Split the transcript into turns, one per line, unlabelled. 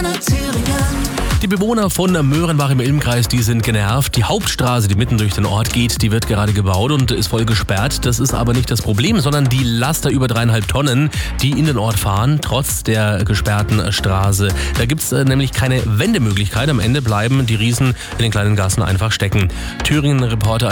Antenne Thüringen.
Die Bewohner von Möhrenbach im Ilmkreis, die sind genervt. Die Hauptstraße, die mitten durch den Ort geht, die wird gerade gebaut und ist voll gesperrt. Das ist aber nicht das Problem, sondern die Laster über 3,5 Tonnen, die in den Ort fahren, trotz der gesperrten Straße. Da gibt's nämlich keine Wendemöglichkeit. Am Ende bleiben die Riesen in den kleinen Gassen einfach stecken. Thüringen-Reporter